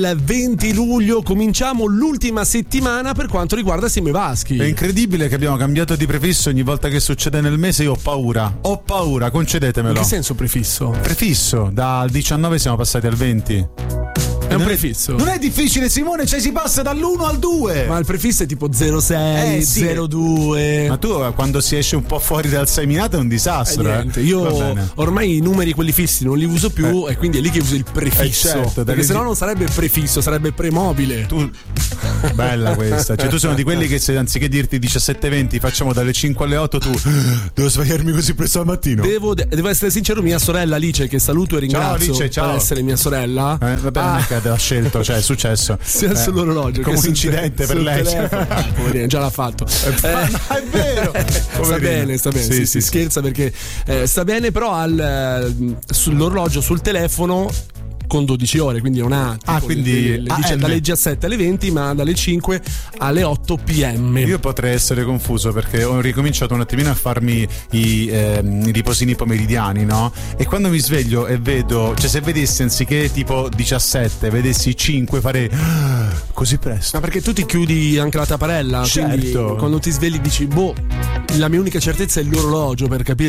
Il 20 luglio cominciamo l'ultima settimana per quanto riguarda Simo Vaschi. È incredibile che abbiamo cambiato di prefisso ogni volta che succede nel mese. Io ho paura, concedetemelo. In che senso prefisso? Prefisso, dal 19 siamo passati al 20. È un prefisso. Non è difficile, Simone, cioè si passa dall'1 al 2. Ma il prefisso è tipo 06, sì. 02. Ma tu quando si esce un po' fuori dal seminato è un disastro. Niente, io ormai i numeri quelli fissi non li uso più e quindi è lì che uso il prefisso. Certo, perché sennò non sarebbe prefisso, sarebbe premobile. Bella questa. Cioè tu sei uno di quelli che se anziché dirti 17:20 facciamo dalle 5 alle 8, tu devo svegliarmi così presto al mattino. Devo essere sincero, mia sorella Alice, che saluto e ringrazio. Ciao Alice, ciao. Per essere mia sorella. Va bene, che l'ha scelto, cioè è successo. Si è messo l'orologio come un incidente per lei. Poverino, già l'ha fatto. È vero. Sta bene. Sì, si scherza perché sta bene, però sull'orologio sul telefono con 12 ore, quindi non ha dalle 17 alle 20, ma dalle 5 alle 8 pm. Io potrei essere confuso perché ho ricominciato un attimino a farmi i riposini pomeridiani, no? E quando mi sveglio e vedo, cioè se vedessi anziché tipo 17 vedessi 5 farei così presto. Ma perché tu ti chiudi anche la tapparella, certo. Quindi quando ti svegli dici la mia unica certezza è l'orologio per capire